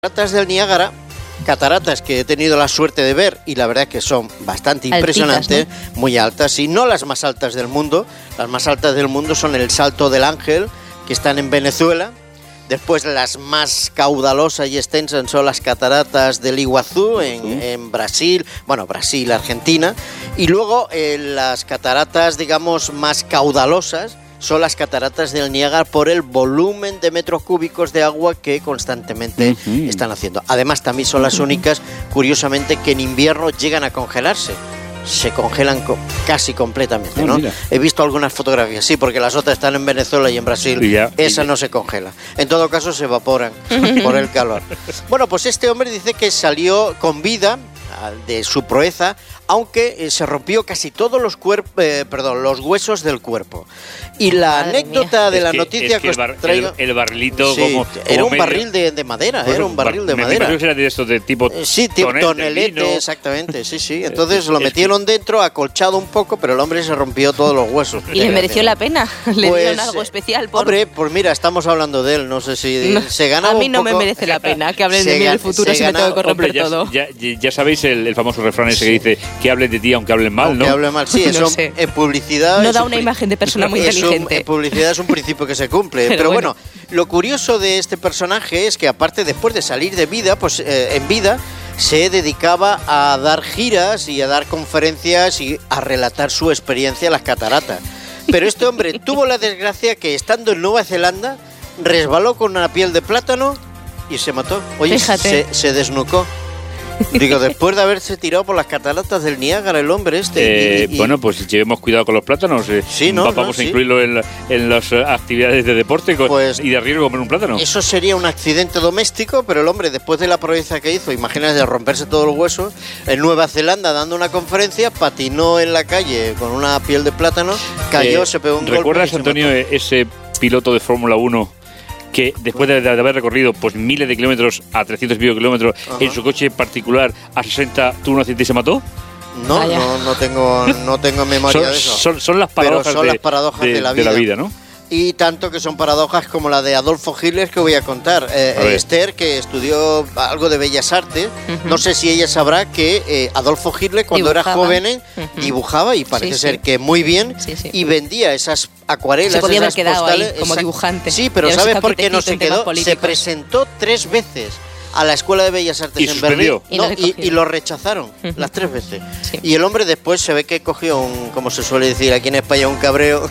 Cataratas del Niágara, cataratas que he tenido la suerte de ver y la verdad que son bastante impresionantes, Altitas, ¿no? Muy altas, y no las más altas del mundo. Las más altas del mundo son el Salto del Ángel, que están en Venezuela. Después las más caudalosas y extensas son las cataratas del Iguazú en Brasil, bueno, Brasil, Argentina. Y luego las cataratas, digamos, más caudalosas son las cataratas del Niágara por el volumen de metros cúbicos de agua que constantemente están haciendo. Además, también son las únicas, curiosamente, que en invierno llegan a congelarse. Se congelan casi completamente, ¿no? He visto algunas fotografías, sí, porque las otras están en Venezuela y en Brasil. Esa no se congela. En todo caso, se evaporan por el calor. Bueno, pues este hombre dice que salió con vida de su proeza, aunque se rompió casi todos los huesos del cuerpo. Y la anécdota de la noticia que os traigo... El barrilito, sí, era un barril de madera, era un barril de madera. Me era de estos de tipo sí, tipo tonelete, exactamente, sí. Entonces lo metieron dentro, acolchado un poco, pero el hombre se rompió todos los huesos. ¿Y le mereció la pena? ¿Le dieron algo especial? Hombre, pues mira, estamos hablando de él, no sé si se ganaba a mí no un poco... me merece la pena que hablen de mí en el futuro si me tengo que romper todo. Ya sabéis el famoso refrán ese que dice que hablen de ti aunque hablen mal, ¿no? Aunque hablen mal, sí, eso en publicidad... No da una imagen de persona muy inteligente. En publicidad es un principio que se cumple. Pero bueno, lo curioso de este personaje es que aparte después de salir de vida, pues en vida se dedicaba a dar giras y a dar conferencias y a relatar su experiencia en las cataratas. Pero este hombre tuvo la desgracia que estando en Nueva Zelanda resbaló con una piel de plátano y se mató. Oye, se desnucó. Digo, después de haberse tirado por las cataratas del Niágara el hombre este. Bueno, pues llevemos cuidado con los plátanos. Sí, ¿no? Vamos a incluirlo en las actividades de deporte y de riesgo comer un plátano. Eso sería un accidente doméstico, pero el hombre, después de la proeza que hizo, imagínate, de romperse todo el hueso, en Nueva Zelanda dando una conferencia, patinó en la calle con una piel de plátano, cayó, se pegó un golpe. ¿Recuerdas, Antonio, ese piloto de Fórmula 1 que después de haber recorrido pues miles de kilómetros a 300 y pico kilómetros en su coche particular a 60 tuvo un accidente y se mató? No tengo memoria de eso. Son las paradojas, las paradojas de la vida, ¿no? Y tanto que son paradojas como la de Adolfo Hitler que voy a contar. Esther, que estudió algo de Bellas Artes, no sé si ella sabrá que Adolfo Hitler cuando era joven dibujaba y parece ser que muy bien y vendía esas acuarelas, se podía esas haber quedado postales ahí como dibujante. Sí, pero ¿sabes por qué no se quedó? Se presentó 3 veces a la Escuela de Bellas Artes en Berlín y lo rechazaron las 3 veces. Sí. Y el hombre después se ve que cogió como se suele decir aquí en España, un cabreo,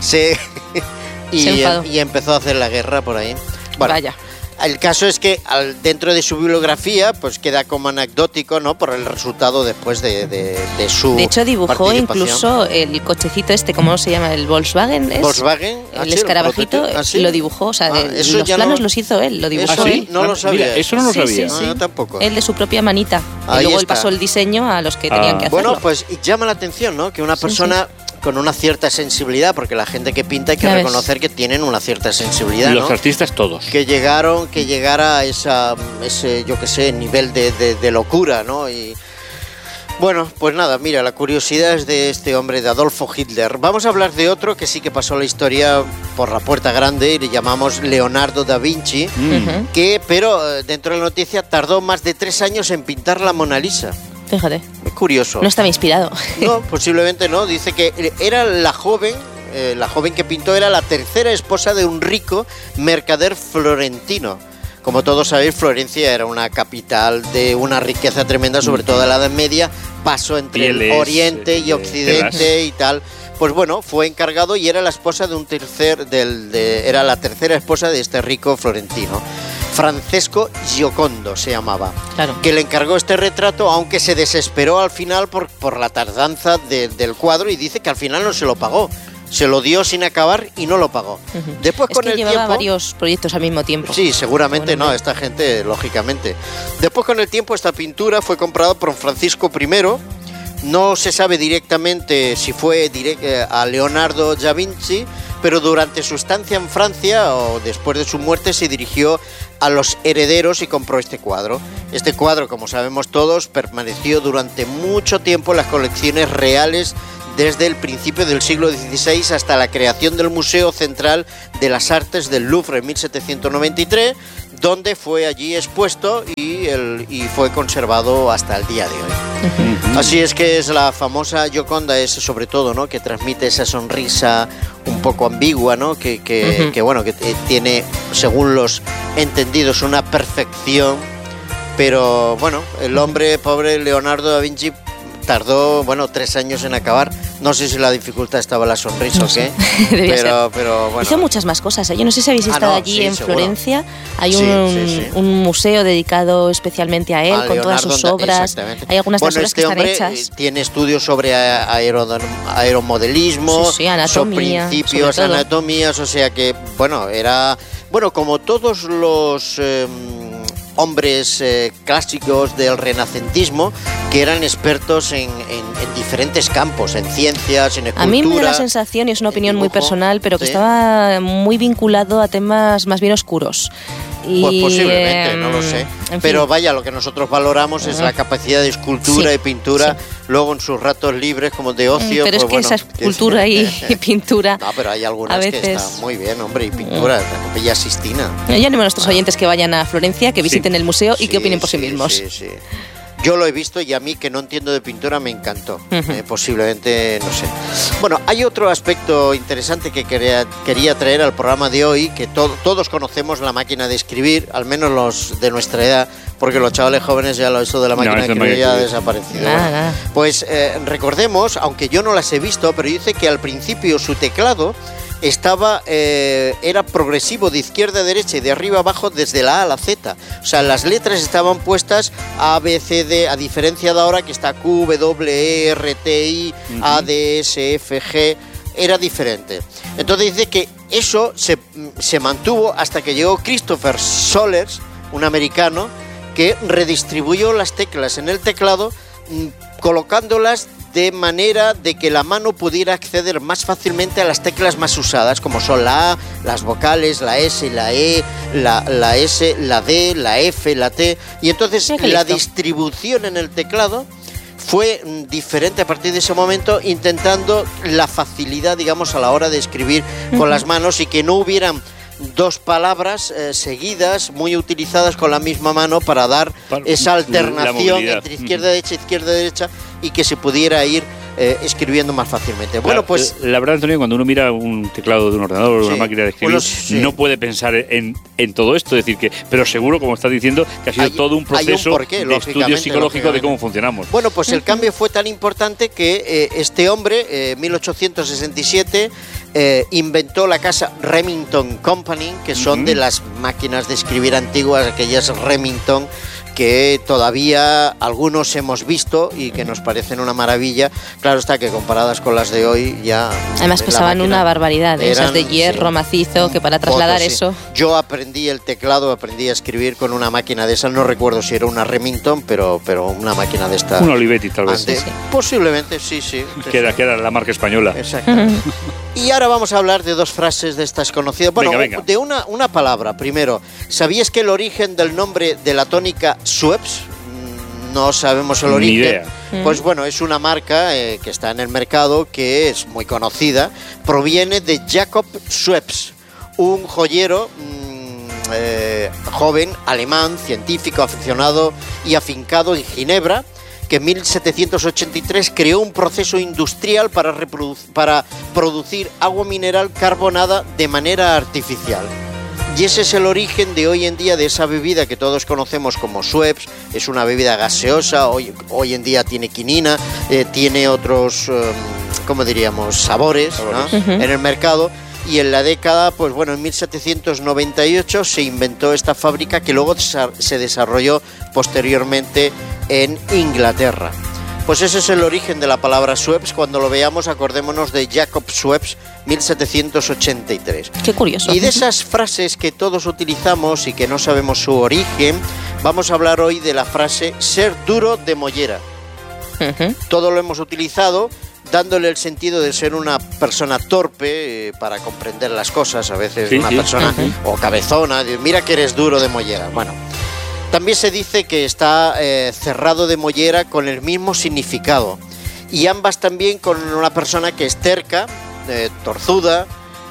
y empezó a hacer la guerra por ahí. Bueno, vaya. El caso es que dentro de su bibliografía pues queda como anecdótico, ¿no? Por el resultado después de su De hecho dibujó incluso el cochecito ¿cómo se llama? El Volkswagen. Volkswagen. El escarabajito lo dibujó, o sea, los planos los hizo él, lo dibujó él. No lo sabía. Mira, eso no lo sabía. Sí. Yo tampoco. Él de su propia manita. Y luego él pasó el diseño a los que tenían que hacerlo. Bueno, pues llama la atención, ¿no? Que una persona con una cierta sensibilidad, porque la gente que pinta hay que reconocer que tienen una cierta sensibilidad, los artistas todos. Que llegara a ese, yo qué sé, nivel de locura, ¿no? Y bueno, pues nada, mira, la curiosidad es de este hombre, de Adolfo Hitler. Vamos a hablar de otro que sí que pasó la historia por la puerta grande y le llamamos Leonardo da Vinci, pero dentro de la noticia tardó más de 3 años en pintar la Mona Lisa. Fíjate. Es curioso. No estaba inspirado. No, posiblemente no. Dice que era la joven que pintó era la tercera esposa de un rico mercader florentino. Como todos sabéis, Florencia era una capital de una riqueza tremenda, sobre todo en la Edad Media, paso entre el Oriente y Occidente y tal. Pues bueno, fue encargado y era la esposa de era la tercera esposa de este rico florentino. Francesco Giocondo se llamaba, que le encargó este retrato, aunque se desesperó al final por la tardanza del cuadro y dice que al final no se lo pagó. Se lo dio sin acabar y no lo pagó. Después con el tiempo llevaba varios proyectos al mismo tiempo. Sí, seguramente esta gente, lógicamente. Después con el tiempo esta pintura fue comprada por Francisco I. No se sabe directamente si fue a Leonardo da Vinci, pero durante su estancia en Francia o después de su muerte se dirigió a los herederos y compró este cuadro. Este cuadro, como sabemos todos, permaneció durante mucho tiempo en las colecciones reales desde el principio del siglo XVI hasta la creación del Museo Central de las Artes del Louvre en 1793, donde fue allí expuesto y fue conservado hasta el día de hoy. Así es que es la famosa Gioconda, es sobre todo, ¿no?, que transmite esa sonrisa un poco ambigua, ¿no?, que tiene, según los entendidos, una perfección, pero bueno, el hombre, pobre Leonardo da Vinci, tardó 3 años en acabar. No sé si la dificultad estaba en la sonrisa o qué, pero bueno. Hizo muchas más cosas, ¿eh? Yo no sé si habéis estado allí en Florencia. Hay un museo dedicado especialmente a él, con todas sus obras. Hay algunas de las obras que están hechas. Tiene estudios sobre aeromodelismo, anatomía, principios, anatomías, o sea que, era como todos los hombres clásicos del renacentismo, que eran expertos en diferentes campos, en ciencias, en escultura. A mí me da la sensación, y es una opinión muy personal, pero que estaba muy vinculado a temas más bien oscuros. Pues posiblemente, no lo sé. Pero vaya, lo que nosotros valoramos es la capacidad de escultura y pintura, luego en sus ratos libres, como de ocio. Pero es que esa escultura y pintura... No, pero hay algunas que están muy bien, hombre, y pintura, la Capilla Sixtina. Yo animo a nuestros oyentes que vayan a Florencia, que visiten el museo y que opinen por sí mismos. Sí. Yo lo he visto y a mí, que no entiendo de pintura, me encantó. Posiblemente, no sé. Bueno, hay otro aspecto interesante que quería traer al programa de hoy, que todos conocemos la máquina de escribir, al menos los de nuestra edad, porque los chavales jóvenes ya eso de la máquina de escribir ya ha desaparecido. Pues recordemos, aunque yo no las he visto, pero dice que al principio su teclado era progresivo de izquierda a derecha y de arriba a abajo desde la A a la Z. O sea, las letras estaban puestas A, B, C, D, a diferencia de ahora que está Q, W, E, R, T, I, A, D, S, F, G. Era diferente. Entonces dice que eso se mantuvo hasta que llegó Christopher Solers, un americano, que redistribuyó las teclas en el teclado, colocándolas de manera de que la mano pudiera acceder más fácilmente a las teclas más usadas, como son la A, las vocales, la S, la E, la S, la D, la F, la T. Y entonces la distribución en el teclado fue diferente a partir de ese momento, intentando la facilidad, digamos, a la hora de escribir con las manos, y que no hubieran dos palabras seguidas, muy utilizadas con la misma mano, para dar esa alternación entre izquierda, derecha, y que se pudiera ir escribiendo más fácilmente. Bueno, pues la verdad, Antonio, cuando uno mira un teclado de un ordenador o una máquina de escribir, no puede pensar en todo esto, es decir, pero seguro, como estás diciendo, que ha sido todo un proceso de estudio psicológico de cómo funcionamos. Bueno, pues el cambio fue tan importante que este hombre, 1867, inventó la casa Remington Company, que son de las máquinas de escribir antiguas, aquellas Remington, que todavía algunos hemos visto y que nos parecen una maravilla. Claro está que comparadas con las de hoy ya... Además pesaban una barbaridad, esas de hierro macizo, que para trasladar eso... Yo aprendí el teclado, aprendí a escribir con una máquina de esas, no recuerdo si era una Remington, pero una máquina de estas... Una Olivetti, tal vez. Posiblemente, sí. Que era la marca española. Exactamente. Y ahora vamos a hablar de dos frases de estas conocidas. Bueno, venga. De una palabra. Primero, ¿sabías que el origen del nombre de la tónica Schweppes? No sabemos el origen. Ni idea. Pues bueno, es una marca que está en el mercado, que es muy conocida. Proviene de Jacob Schweppes, un joyero joven alemán, científico, aficionado y afincado en Ginebra, que en 1783 creó un proceso industrial para producir agua mineral carbonada de manera artificial. Y ese es el origen de hoy en día de esa bebida que todos conocemos como Schweppes. Es una bebida gaseosa, hoy en día tiene quinina, tiene otros, ¿cómo diríamos?, sabores, ¿no?, en el mercado. Y en la década, pues bueno, en 1798 se inventó esta fábrica, que luego se desarrolló posteriormente en Inglaterra. Pues ese es el origen de la palabra Schweppes. Cuando lo veamos, acordémonos de Jacob Schweppes, 1783. Qué curioso. Y de esas frases que todos utilizamos y que no sabemos su origen, vamos a hablar hoy de la frase ser duro de mollera. Todo lo hemos utilizado dándole el sentido de ser una persona torpe para comprender las cosas. A veces una persona o cabezona, mira que eres duro de mollera. Bueno, también se dice que está cerrado de mollera con el mismo significado. y ambas también con una persona que es terca, tozuda,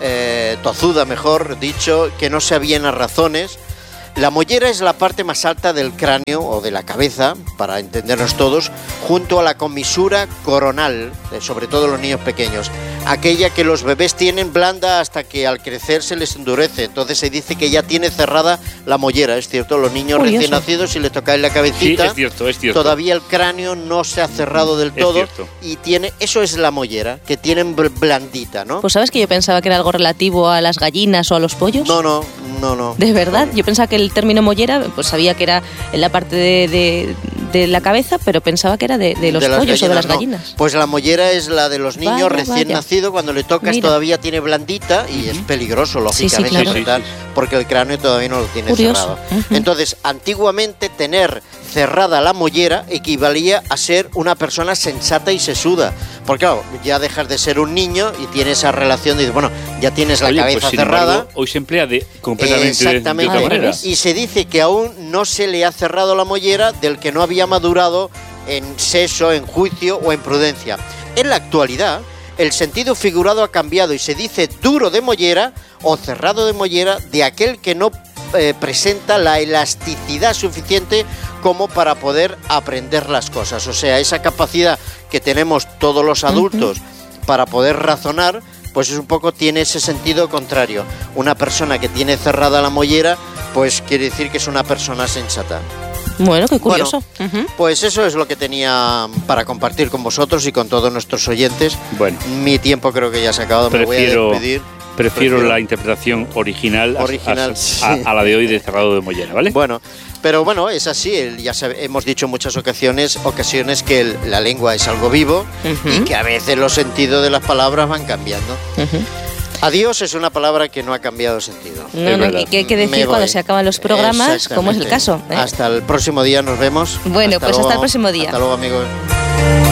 mejor dicho, que no se aviena a razones. La mollera es la parte más alta del cráneo o de la cabeza, para entendernos todos, junto a la comisura coronal, sobre todo los niños pequeños, aquella que los bebés tienen blanda hasta que al crecer se les endurece. Entonces se dice que ya tiene cerrada la mollera, es cierto, los niños recién nacidos, si les tocáis la cabecita, sí, es cierto. Todavía el cráneo no se ha cerrado del todo y eso es la mollera, que tienen blandita, ¿no? Pues ¿sabes que yo pensaba que era algo relativo a las gallinas o a los pollos? No. ¿De verdad? Yo pensaba que el término mollera, pues sabía que era en la parte de la cabeza, pero pensaba que era de los pollos gallinas, o de las gallinas. Pues la mollera es la de los niños recién nacidos, cuando le tocas todavía tiene blandita y es peligroso, lógicamente, claro. Porque el cráneo todavía no lo tiene cerrado. Entonces, antiguamente tener cerrada la mollera equivalía a ser una persona sensata y sesuda. Porque claro, ya dejas de ser un niño y tienes esa relación de, bueno, ya tienes la cabeza cerrada. Embargo, hoy se emplea completamente de otra manera. Y se dice que aún no se le ha cerrado la mollera del que no había madurado en seso, en juicio o en prudencia. En la actualidad, el sentido figurado ha cambiado y se dice duro de mollera o cerrado de mollera de aquel que no presenta la elasticidad suficiente como para poder aprender las cosas. O sea, esa capacidad que tenemos todos los adultos para poder razonar, pues es un poco, tiene ese sentido contrario. Una persona que tiene cerrada la mollera, pues quiere decir que es una persona sensata. Bueno, qué curioso. Pues eso es lo que tenía para compartir con vosotros y con todos nuestros oyentes. Bueno, mi tiempo creo que ya se ha acabado, me voy a despedir. Prefiero la interpretación original a la de hoy de cerrado de mollera, ¿vale? Bueno, pero bueno, es así. Hemos dicho en muchas ocasiones que la lengua es algo vivo y que a veces los sentidos de las palabras van cambiando. Adiós es una palabra que no ha cambiado sentido. Y que hay que decir cuando se acaban los programas, como es el caso. Hasta el próximo día nos vemos. Bueno, hasta el próximo día. Hasta luego, amigos.